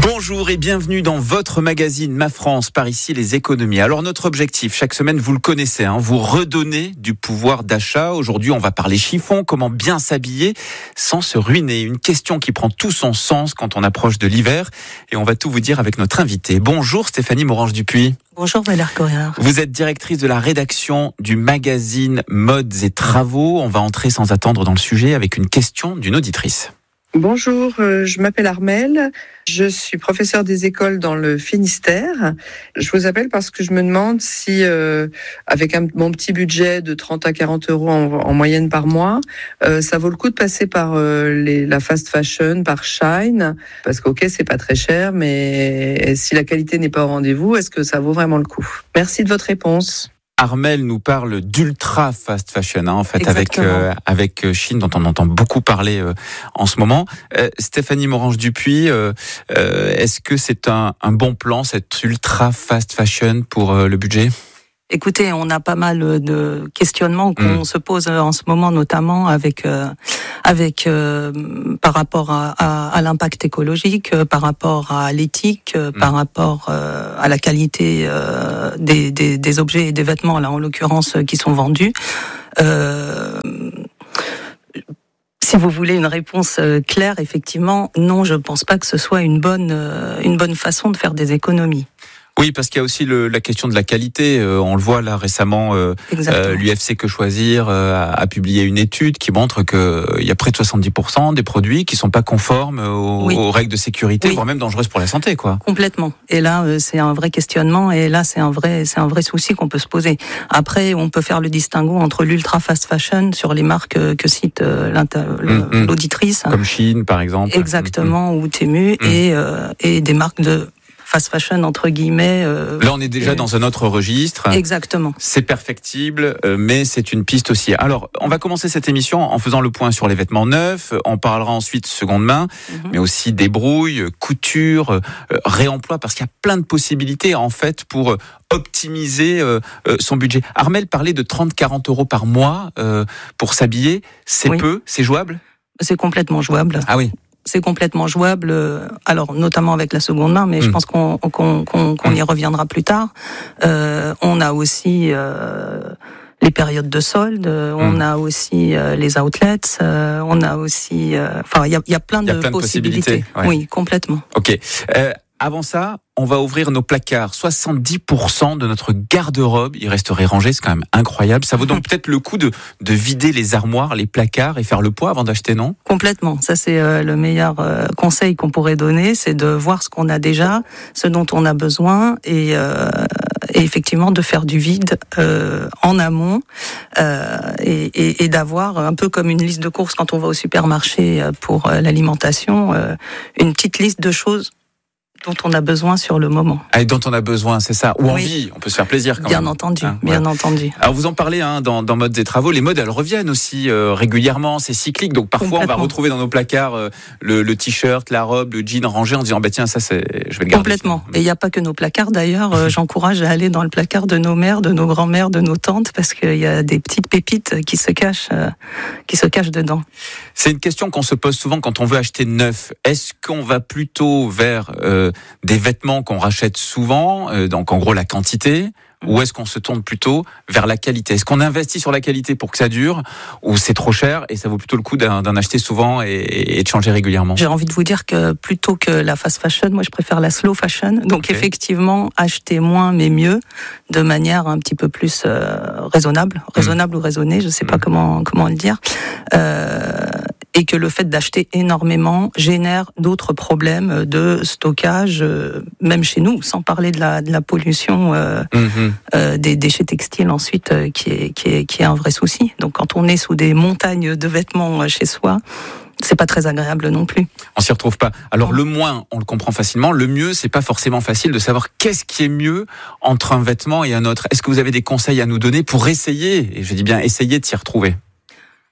Bonjour et bienvenue dans votre magazine Ma France, par ici les économies. Alors notre objectif, chaque semaine, vous le connaissez, vous redonner du pouvoir d'achat. Aujourd'hui, on va parler chiffon, comment bien s'habiller sans se ruiner. Une question qui prend tout son sens quand on approche de l'hiver. Et on va tout vous dire avec notre invité. Bonjour Stéphanie Morange-Dupuis. Bonjour Valère Corrière. Vous êtes directrice de la rédaction du magazine Modes et Travaux. On va entrer sans attendre dans le sujet avec une question d'une auditrice. Bonjour, je m'appelle Armelle, je suis professeure des écoles dans le Finistère. Je vous appelle parce que je me demande si, avec mon petit budget de 30 à 40 euros en moyenne par mois, ça vaut le coup de passer par la fast fashion, par Shine, parce qu'ok, c'est pas très cher, mais si la qualité n'est pas au rendez-vous, est-ce que ça vaut vraiment le coup ? Merci de votre réponse. Armelle nous parle d'ultra fast fashion, en fait, avec Chine, dont on entend beaucoup parler en ce moment. Stéphanie Morange-Dupuis, est-ce que c'est un bon plan, cette ultra fast fashion pour le budget ? Écoutez, on a pas mal de questionnements qu'on se pose en ce moment, notamment avec par rapport à l'impact écologique, par rapport à l'éthique, par rapport à la qualité des objets et des vêtements, là en l'occurrence, qui sont vendus. Si vous voulez une réponse claire, effectivement, non, je ne pense pas que ce soit une bonne façon de faire des économies. Oui, parce qu'il y a aussi la question de la qualité. On le voit là récemment, l'UFC Que Choisir a publié une étude qui montre qu'il y a près de 70% des produits qui sont pas conformes aux règles de sécurité, voire même dangereuses pour la santé, quoi. Complètement. Et là, c'est un vrai questionnement. Et là, c'est un vrai souci qu'on peut se poser. Après, on peut faire le distinguo entre l'ultra fast fashion sur les marques que cite l'auditrice, comme Chine, par exemple. Exactement, ou Temu, et des marques de fast fashion entre guillemets. Là, on est déjà dans un autre registre. Exactement. C'est perfectible, mais c'est une piste aussi. Alors, on va commencer cette émission en faisant le point sur les vêtements neufs. On parlera ensuite seconde main, mais aussi débrouille, couture, réemploi, parce qu'il y a plein de possibilités en fait pour optimiser son budget. Armelle parlait de 30-40 euros par mois pour s'habiller. C'est peu, c'est jouable ? C'est complètement jouable. Ah oui. C'est complètement jouable, alors notamment avec la seconde main, mais je pense qu'on y reviendra plus tard. On a aussi les périodes de solde, on a aussi les outlets, on a aussi... il y a plein de possibilités. Ouais. Oui, complètement. Ok. Avant ça, on va ouvrir nos placards. 70% de notre garde-robe, il resterait rangé, c'est quand même incroyable. Ça vaut donc peut-être le coup de vider les armoires, les placards et faire le poids avant d'acheter, non ? Complètement. Ça, c'est le meilleur conseil qu'on pourrait donner, c'est de voir ce qu'on a déjà, ce dont on a besoin et effectivement de faire du vide en amont et d'avoir un peu comme une liste de courses quand on va au supermarché pour l'alimentation, une petite liste de choses dont on a besoin sur le moment. Ah, et dont on a besoin, c'est ça. Ou envie, on peut se faire plaisir quand même. Bien entendu. Alors vous en parlez dans Modes et Travaux, les modes elles reviennent aussi régulièrement, c'est cyclique, donc parfois on va retrouver dans nos placards le t-shirt, la robe, le jean rangé en disant tiens ça je vais le garder. Complètement. Et il n'y a pas que nos placards d'ailleurs, j'encourage à aller dans le placard de nos mères, de nos grands-mères, de nos tantes, parce qu'il y a des petites pépites qui se cachent dedans. C'est une question qu'on se pose souvent quand on veut acheter neuf. Est-ce qu'on va plutôt vers des vêtements qu'on rachète souvent, donc en gros la quantité, ou est-ce qu'on se tourne plutôt vers la qualité ? Est-ce qu'on investit sur la qualité pour que ça dure, ou c'est trop cher et ça vaut plutôt le coup d'en acheter souvent et de changer régulièrement ? J'ai envie de vous dire que plutôt que la fast fashion, moi je préfère la slow fashion. Donc effectivement, acheter moins mais mieux, de manière un petit peu plus raisonnable ou raisonnée, je ne sais pas comment le dire. Et que le fait d'acheter énormément génère d'autres problèmes de stockage, même chez nous, sans parler de la pollution des déchets textiles ensuite, qui est un vrai souci. Donc quand on est sous des montagnes de vêtements chez soi, c'est pas très agréable non plus. On s'y retrouve pas. Alors le moins, on le comprend facilement. Le mieux, c'est pas forcément facile de savoir qu'est-ce qui est mieux entre un vêtement et un autre. Est-ce que vous avez des conseils à nous donner pour essayer, et je dis bien essayer, de s'y retrouver ?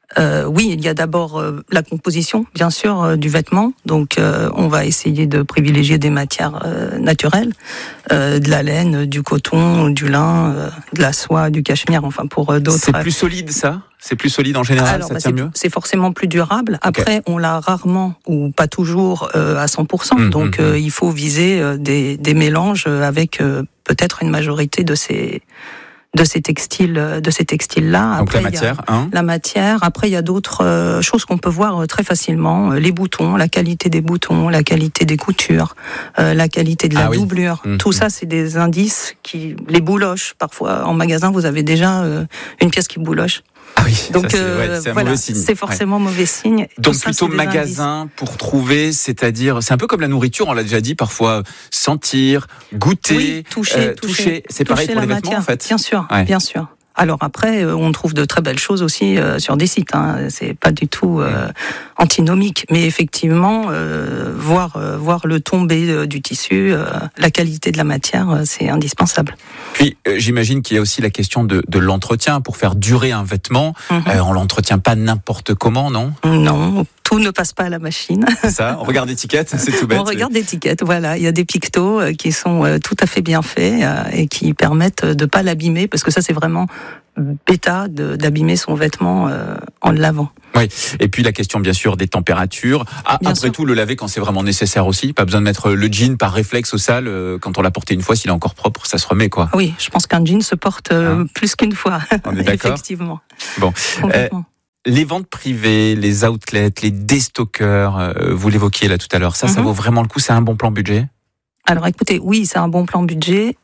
Oui, il y a d'abord la composition, bien sûr, du vêtement. Donc, on va essayer de privilégier des matières naturelles, de la laine, du coton, du lin, de la soie, du cachemire. Enfin, pour d'autres. C'est plus solide, ça ? C'est plus solide en général. Alors, ça tient mieux ? C'est forcément plus durable. Après, on l'a rarement ou pas toujours à 100%. Donc, il faut viser des mélanges avec peut-être une majorité de ces textiles-là. Donc après, la matière, la matière. Après, il y a d'autres choses qu'on peut voir très facilement. Les boutons, la qualité des boutons, la qualité des coutures, la qualité de la doublure. Tout ça, c'est des indices les bouloches. Parfois, en magasin, vous avez déjà une pièce qui bouloche. Ah oui, donc c'est un mauvais signe. C'est forcément mauvais signe. Donc ça, plutôt magasin indices. Pour trouver, c'est-à-dire, c'est un peu comme la nourriture, on l'a déjà dit, parfois sentir, goûter, toucher. C'est pareil pour les vêtements en fait. Bien sûr, bien sûr. Alors après, on trouve de très belles choses aussi sur des sites. C'est pas du tout antinomique, mais effectivement, voir le tombé du tissu, la qualité de la matière, c'est indispensable. Puis j'imagine qu'il y a aussi la question de l'entretien pour faire durer un vêtement. On l'entretient pas n'importe comment, non ? Non. Tout ne passe pas à la machine. C'est ça, on regarde l'étiquette, c'est tout bête. On regarde l'étiquette, voilà. Il y a des pictos qui sont tout à fait bien faits et qui permettent de pas l'abîmer, parce que ça, c'est vraiment bêta d'abîmer son vêtement en le lavant. Oui, et puis la question bien sûr des températures. Après tout, le laver quand c'est vraiment nécessaire aussi. Pas besoin de mettre le jean par réflexe au sale quand on l'a porté une fois, s'il est encore propre, ça se remet quoi. Oui, je pense qu'un jean se porte plus qu'une fois. On est d'accord. Effectivement. Bon. Les ventes privées, les outlets, les déstockeurs, vous l'évoquiez là tout à l'heure, ça vaut vraiment le coup, c'est un bon plan budget ? Alors écoutez, oui, c'est un bon plan budget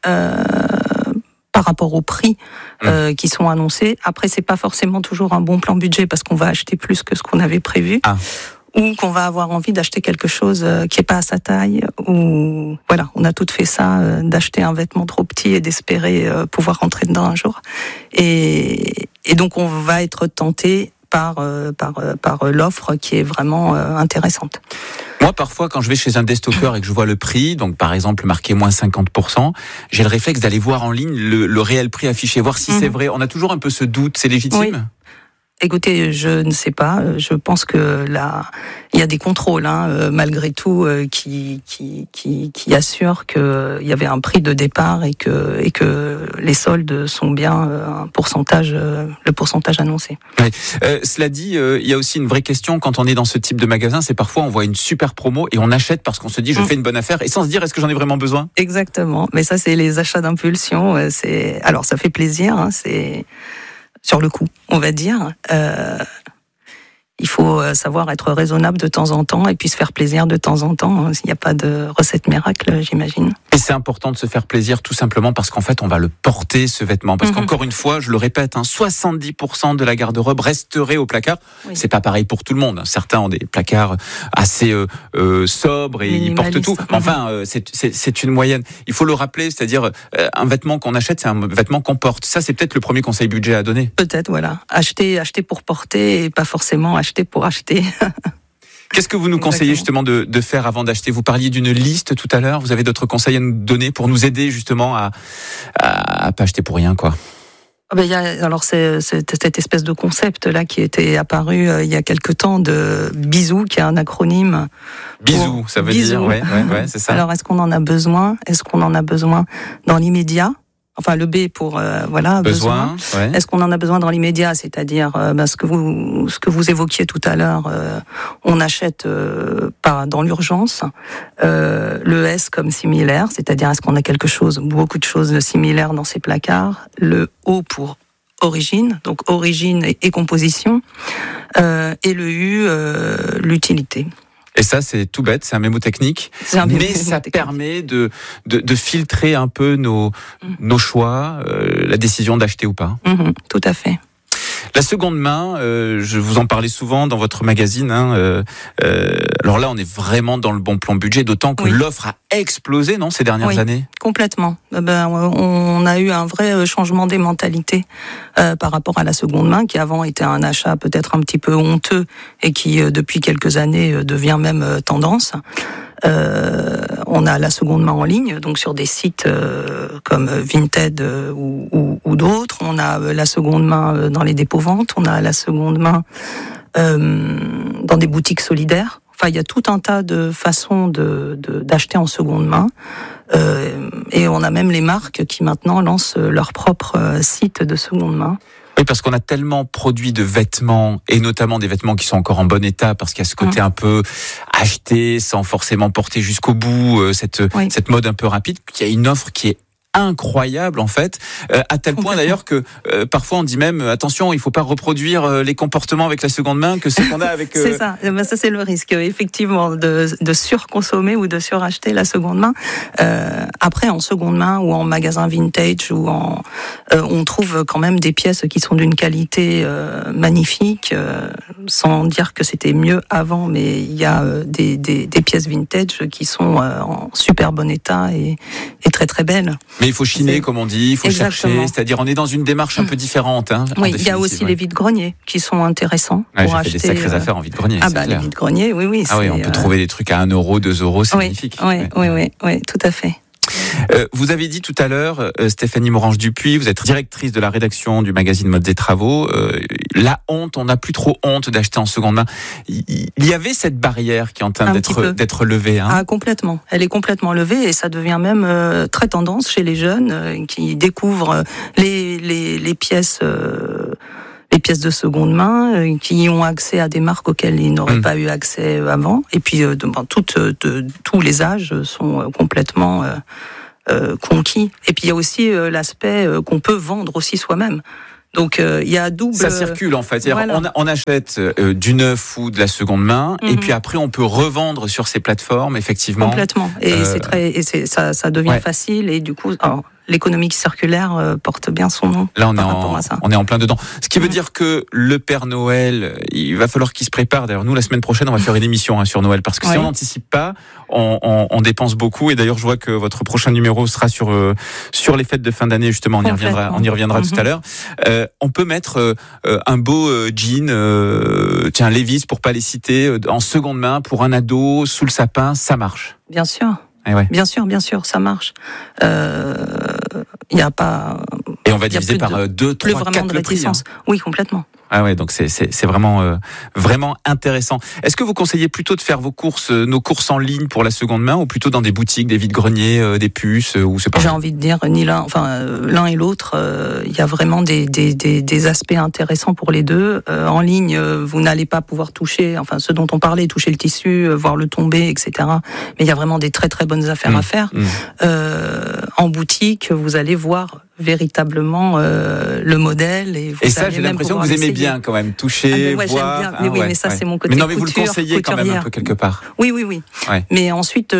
par rapport aux prix qui sont annoncés. Après, c'est pas forcément toujours un bon plan budget parce qu'on va acheter plus que ce qu'on avait prévu. Ou qu'on va avoir envie d'acheter quelque chose qui est pas à sa taille, ou voilà, on a toutes fait ça, d'acheter un vêtement trop petit et d'espérer pouvoir rentrer dedans un jour. Et donc on va être tenté par l'offre qui est vraiment intéressante. Moi, parfois, quand je vais chez un déstockeur et que je vois le prix, donc par exemple marqué moins 50%, j'ai le réflexe d'aller voir en ligne le réel prix affiché, voir si c'est vrai. On a toujours un peu ce doute, c'est légitime ? Oui. Écoutez, je ne sais pas. Je pense que là, il y a des contrôles, malgré tout, qui assurent qu'il y avait un prix de départ et que les soldes sont bien le pourcentage annoncé. Oui. Cela dit, il y a aussi une vraie question quand on est dans ce type de magasin, c'est parfois on voit une super promo et on achète parce qu'on se dit je fais une bonne affaire et sans se dire est-ce que j'en ai vraiment besoin ? Exactement. Mais ça, c'est les achats d'impulsion. Alors, ça fait plaisir. C'est sur le coup, on va dire. Il faut savoir être raisonnable de temps en temps et puis se faire plaisir de temps en temps. Il n'y a pas de recette miracle, j'imagine. Et c'est important de se faire plaisir tout simplement parce qu'en fait, on va le porter, ce vêtement. Parce qu'encore une fois, je le répète, 70% de la garde-robe resterait au placard. Oui. C'est pas pareil pour tout le monde. Certains ont des placards assez sobres et ils portent tout. Enfin, c'est une moyenne. Il faut le rappeler, c'est-à-dire un vêtement qu'on achète, c'est un vêtement qu'on porte. Ça, c'est peut-être le premier conseil budget à donner. Peut-être, voilà. Acheter pour porter et pas forcément acheter pour acheter. Qu'est-ce que vous nous conseillez justement de faire avant d'acheter ? Vous parliez d'une liste tout à l'heure. Vous avez d'autres conseils à nous donner pour nous aider justement à pas acheter pour rien, quoi ? Il y a alors c'est cette espèce de concept là qui était apparu il y a quelque temps de bisou, qui est un acronyme. Bisou, ça veut dire ouais, c'est ça. Alors est-ce qu'on en a besoin ? Est-ce qu'on en a besoin dans l'immédiat ? Enfin, le B pour besoin. Ouais. Est-ce qu'on en a besoin dans l'immédiat ? C'est-à-dire ce que vous évoquiez tout à l'heure, on achète pas dans l'urgence. Le S comme similaire, c'est-à-dire est-ce qu'on a beaucoup de choses similaires dans ces placards. Le O pour origine, donc origine et composition. Et le U, l'utilité. Et ça, c'est tout bête, c'est un mémotechnique, mais ça permet de filtrer un peu nos choix, la décision d'acheter ou pas. Tout à fait. La seconde main, je vous en parlais souvent dans votre magazine. Alors là, on est vraiment dans le bon plan budget, d'autant que l'offre a explosé, non, ces dernières années ? Complètement. On a eu un vrai changement des mentalités par rapport à la seconde main, qui avant était un achat peut-être un petit peu honteux et qui, depuis quelques années, devient même tendance. On a la seconde main en ligne, donc sur des sites comme Vinted ou ou d'autres. On a la seconde main dans les dépôts-ventes, on a la seconde main dans des boutiques solidaires. Enfin, il y a tout un tas de façons d'acheter en seconde main. Et on a même les marques qui maintenant lancent leur propre site de seconde main. Oui, parce qu'on a tellement produit de vêtements, et notamment des vêtements qui sont encore en bon état, parce qu'il y a ce côté un peu acheté, sans forcément porter jusqu'au bout, cette mode un peu rapide, qu'il y a une offre qui est incroyable en fait, à tel point d'ailleurs que parfois on dit même attention, il faut pas reproduire les comportements avec la seconde main que ceux qu'on a avec. C'est ça, ça c'est le risque effectivement de surconsommer ou de suracheter la seconde main. Après en seconde main ou en magasin vintage ou on trouve quand même des pièces qui sont d'une qualité magnifique, sans dire que c'était mieux avant, mais il y a des pièces vintage qui sont en super bon état et très très belles. Mais il faut chiner, comme on dit, il faut chercher, c'est-à-dire on est dans une démarche un peu différente. Oui, il y a aussi les vides-greniers qui sont intéressants. J'ai fait des sacrées affaires en vide-grenier. Les vide-greniers, oui. On peut trouver des trucs à 1 euro, 2 euros, c'est magnifique. Oui, tout à fait. Vous avez dit tout à l'heure, Stéphanie Morange-Dupuis, vous êtes directrice de la rédaction du magazine Modes et Travaux. La honte, on n'a plus trop honte d'acheter en seconde main. Il y avait cette barrière qui est en train d'être levée. Ah, complètement. Elle est complètement levée et ça devient même très tendance chez les jeunes qui découvrent les pièces. Les pièces de seconde main, qui ont accès à des marques auxquelles ils n'auraient pas eu accès avant. Et puis, tous les âges sont complètement conquis. Et puis, il y a aussi l'aspect qu'on peut vendre aussi soi-même. Donc il y a double. Ça circule en fait. Voilà. On achète du neuf ou de la seconde main, et puis après on peut revendre sur ces plateformes, effectivement. Complètement. Et ça devient facile et du coup. L'économie circulaire porte bien son nom. Là, on est en plein dedans. Ce qui veut dire que le Père Noël, il va falloir qu'il se prépare. D'ailleurs, nous, la semaine prochaine, on va faire une émission sur Noël. Parce que si on n'anticipe pas, on dépense beaucoup. Et d'ailleurs, je vois que votre prochain numéro sera sur les fêtes de fin d'année, justement. On y reviendra tout à l'heure. On peut mettre un beau jean, Levi's, pour pas les citer, en seconde main, pour un ado, sous le sapin, ça marche. Bien sûr. Bien sûr, ça marche. Il y a pas. Et on va diviser par 2, 3, 4 le prix. Oui, complètement. Ah ouais, donc c'est vraiment vraiment intéressant. Est-ce que vous conseillez plutôt de faire nos courses en ligne pour la seconde main, ou plutôt dans des boutiques, des vide-greniers, des puces, ou c'est pas? J'ai envie de dire l'un et l'autre. Il y a vraiment des aspects intéressants pour les deux. En ligne, vous n'allez pas pouvoir toucher, ce dont on parlait, toucher le tissu, voir le tomber, etc. Mais il y a vraiment des très très bonnes affaires à faire. En boutique, vous allez voir véritablement le modèle et ça, j'ai l'impression que vous aimez bien quand même toucher, voir. Mais ça, c'est mon côté. Mais vous le conseillez quand même un peu quelque part. Oui. Ouais. Mais ensuite,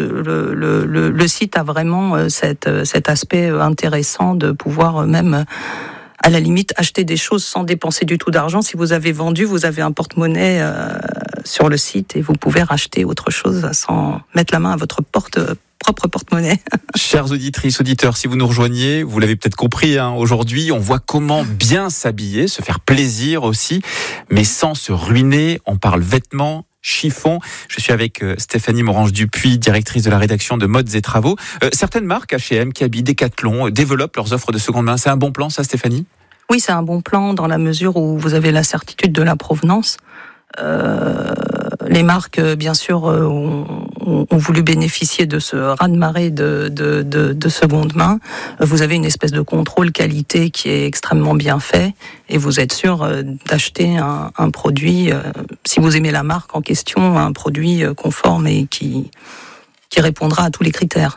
le site a vraiment cet aspect intéressant de pouvoir même, à la limite, acheter des choses sans dépenser du tout d'argent. Si vous avez vendu, vous avez un porte-monnaie sur le site et vous pouvez racheter autre chose sans mettre la main à votre propre porte-monnaie. Chères auditrices, auditeurs, si vous nous rejoignez, vous l'avez peut-être compris, aujourd'hui, on voit comment bien s'habiller, se faire plaisir aussi, mais sans se ruiner. On parle vêtements, chiffon. Je suis avec Stéphanie Morange-Dupuis, directrice de la rédaction de Modes et Travaux. Certaines marques, H&M, Kaby, Decathlon, développent leurs offres de seconde main. C'est un bon plan, ça, Stéphanie ? Oui, c'est un bon plan dans la mesure où vous avez la certitude de la provenance. Les marques, bien sûr, ont voulu bénéficier de ce raz-de-marée de seconde main. Vous avez une espèce de contrôle qualité qui est extrêmement bien fait et vous êtes sûr d'acheter un produit, si vous aimez la marque en question, un produit conforme et qui répondra à tous les critères.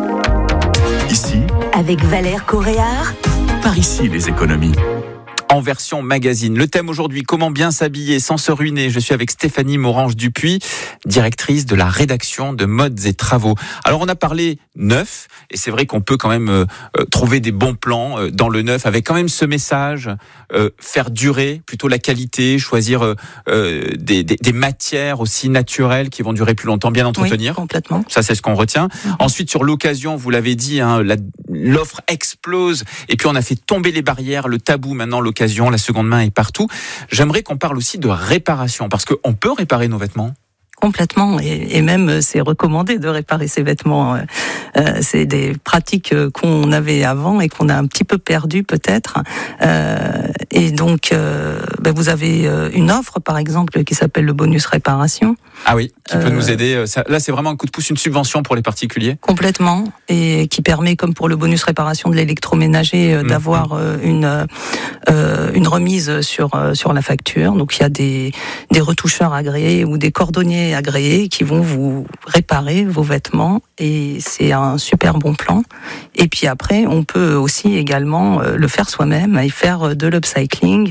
Ici, avec Valère Coréard, par ici les économies. En version magazine. Le thème aujourd'hui, comment bien s'habiller sans se ruiner. Je suis avec Stéphanie Morange-Dupuis, directrice de la rédaction de Modes et Travaux. Alors on a parlé neuf, et c'est vrai qu'on peut quand même trouver des bons plans dans le neuf, avec quand même ce message, faire durer plutôt la qualité, choisir des matières aussi naturelles qui vont durer plus longtemps, bien entretenir. Oui, complètement. Ça, c'est ce qu'on retient. Ensuite, sur l'occasion, vous l'avez dit, l'offre explose, et puis on a fait tomber les barrières, le tabou, maintenant l'occasion, la seconde main est partout. J'aimerais qu'on parle aussi de réparation, parce qu'on peut réparer nos vêtements. Complètement, et même c'est recommandé de réparer ses vêtements. C'est des pratiques qu'on avait avant et qu'on a un petit peu perdu peut-être. Et donc, vous avez une offre par exemple qui s'appelle le bonus réparation. Ah oui, qui peut nous aider. Là, c'est vraiment un coup de pouce, une subvention pour les particuliers. Complètement, et qui permet, comme pour le bonus réparation de l'électroménager, d'avoir une remise sur la facture. Donc il y a des retoucheurs agréés ou des cordonniers agréés qui vont vous réparer vos vêtements, et c'est un super bon plan. Et puis après, on peut aussi également le faire soi-même et faire de l'upcycling,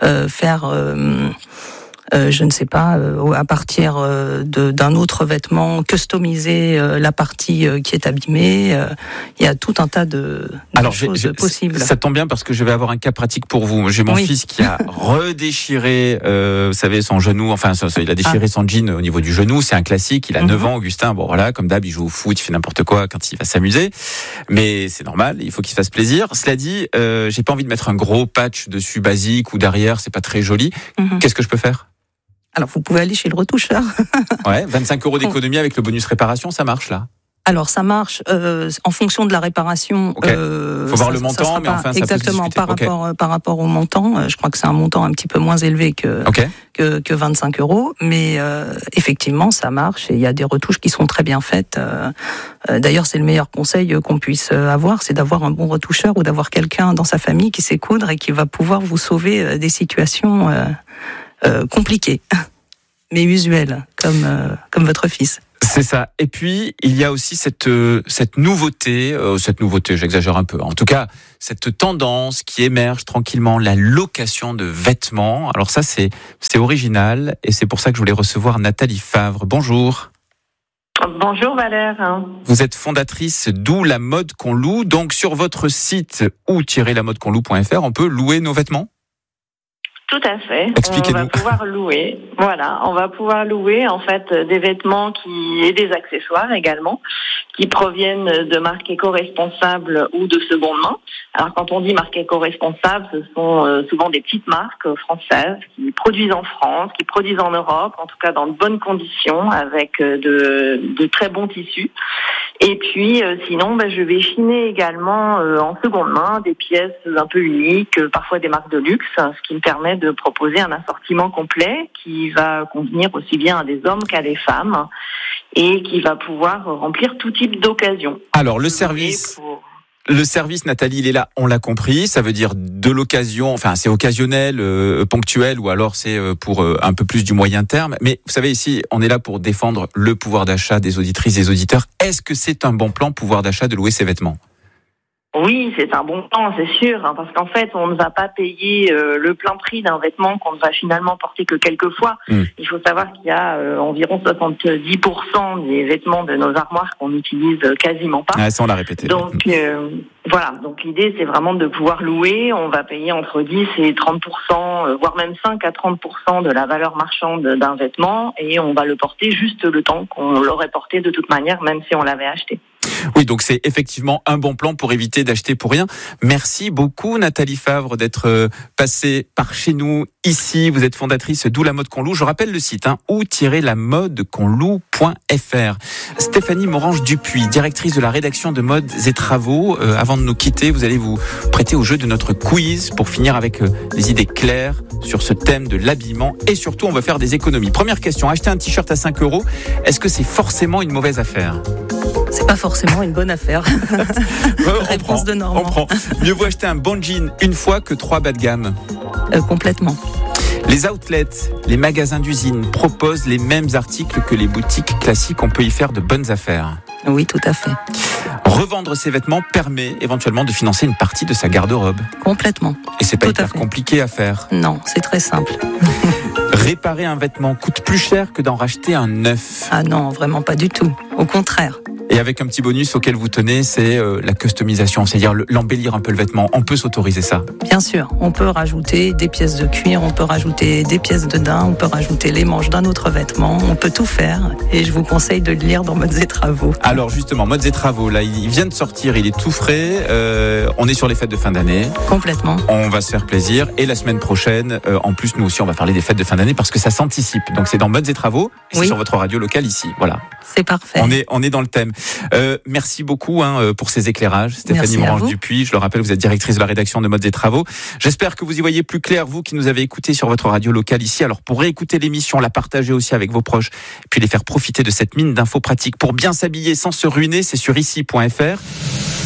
je ne sais pas, à partir d'un autre vêtement, customiser la partie qui est abîmée. Il y a tout un tas de choses possibles. Ça tombe bien parce que je vais avoir un cas pratique pour vous. J'ai mon fils qui a redéchiré, vous savez, son genou. Enfin, il a déchiré son jean au niveau du genou. C'est un classique. Il a 9 ans, Augustin. Bon, voilà, comme d'hab, il joue au foot, il fait n'importe quoi quand il va s'amuser. Mais c'est normal. Il faut qu'il se fasse plaisir. Cela dit, j'ai pas envie de mettre un gros patch dessus basique ou derrière. C'est pas très joli. Qu'est-ce que je peux faire? Alors, vous pouvez aller chez le retoucheur. Ouais, 25 € d'économie avec le bonus réparation, ça marche là? Alors, ça marche en fonction de la réparation. Okay. Faut voir le montant, mais enfin, ça exactement, peut se discuter. Par rapport au montant, je crois que c'est un montant un petit peu moins élevé que 25 €. Mais effectivement, ça marche et il y a des retouches qui sont très bien faites. D'ailleurs, c'est le meilleur conseil qu'on puisse avoir, c'est d'avoir un bon retoucheur ou d'avoir quelqu'un dans sa famille qui sait coudre et qui va pouvoir vous sauver des situations compliquées, mais usuelles, comme votre fils. C'est ça. Et puis, il y a aussi cette nouveauté, j'exagère un peu. En tout cas, cette tendance qui émerge tranquillement, la location de vêtements. Alors ça, c'est original et c'est pour ça que je voulais recevoir Nathalie Favre. Bonjour. Bonjour Valère. Vous êtes fondatrice d'Où la mode qu'on loue. Donc, sur votre site ou-lamodequonloue.fr, on peut louer nos vêtements? Tout à fait. Expliquez-nous. On va pouvoir louer. Voilà, on va pouvoir louer en fait des vêtements et des accessoires également qui proviennent de marques éco-responsables ou de seconde main. Alors quand on dit marques éco-responsables, ce sont souvent des petites marques françaises qui produisent en France, qui produisent en Europe, en tout cas dans de bonnes conditions avec de très bons tissus. Et puis sinon, je vais chiner également en seconde main des pièces un peu uniques, parfois des marques de luxe, ce qui me permet de proposer un assortiment complet qui va convenir aussi bien à des hommes qu'à des femmes et qui va pouvoir remplir tout type d'occasion. Alors le service, Nathalie, il est là, on l'a compris, ça veut dire de l'occasion, enfin c'est occasionnel, ponctuel, ou alors c'est pour un peu plus du moyen terme. Mais vous savez, ici, on est là pour défendre le pouvoir d'achat des auditrices et des auditeurs. Est-ce que c'est un bon plan pouvoir d'achat de louer ses vêtements ? Oui, c'est un bon plan, c'est sûr, parce qu'en fait, on ne va pas payer le plein prix d'un vêtement qu'on ne va finalement porter que quelques fois. Il faut savoir qu'il y a environ 70% des vêtements de nos armoires qu'on n'utilise quasiment pas. Ah, ça, on l'a répété. Donc, voilà. Donc, l'idée, c'est vraiment de pouvoir louer. On va payer entre 10 et 30%, voire même 5 à 30% de la valeur marchande d'un vêtement, et on va le porter juste le temps qu'on l'aurait porté de toute manière, même si on l'avait acheté. Oui, donc c'est effectivement un bon plan pour éviter d'acheter pour rien. Merci beaucoup Nathalie Favre d'être passée par chez nous ici. Vous êtes fondatrice d'Où la mode qu'on loue. Je rappelle le site, ou-lamodequonloue.fr. Stéphanie Morange-Dupuis, directrice de la rédaction de Modes et Travaux. Avant de nous quitter, vous allez vous prêter au jeu de notre quiz pour finir avec les idées claires sur ce thème de l'habillement. Et surtout, on va faire des économies. Première question, acheter un t-shirt à 5 €, est-ce que c'est forcément une mauvaise affaire ? C'est pas forcément une bonne affaire. Réponse de Normand. On prend. Mieux vaut acheter un bon jean une fois que 3 bas de gamme. Complètement. Les outlets, les magasins d'usine proposent les mêmes articles que les boutiques classiques. On peut y faire de bonnes affaires. Oui, tout à fait. Revendre ses vêtements permet éventuellement de financer une partie de sa garde-robe. Complètement. Et c'est pas hyper compliqué à faire. Non, c'est très simple. Réparer un vêtement coûte plus cher que d'en racheter un neuf. Ah non, vraiment pas du tout. Au contraire. Et Et avec un petit bonus auquel vous tenez, c'est la customisation, c'est-à-dire l'embellir un peu le vêtement. On peut s'autoriser ça? Bien sûr, on peut rajouter des pièces de cuir, on peut rajouter des pièces de daim, on peut rajouter les manches d'un autre vêtement, on peut tout faire. Et je vous conseille de le lire dans Modes et Travaux. Alors justement, Modes et Travaux, là, il vient de sortir, il est tout frais. On est sur les fêtes de fin d'année. Complètement. On va se faire plaisir. Et la semaine prochaine, en plus, nous aussi, on va parler des fêtes de fin d'année parce que ça s'anticipe. Donc c'est dans Modes et Travaux, et c'est sur votre radio locale ici. Voilà. C'est parfait. On est dans le thème. Merci beaucoup pour ces éclairages. Stéphanie Morange-Dupuis, je le rappelle, vous êtes directrice de la rédaction de Modes et Travaux. J'espère que vous y voyez plus clair, vous qui nous avez écoutés sur votre radio locale ici. Alors pour réécouter l'émission, la partager aussi avec vos proches, puis les faire profiter de cette mine d'infos pratiques pour bien s'habiller sans se ruiner, c'est sur ici.fr.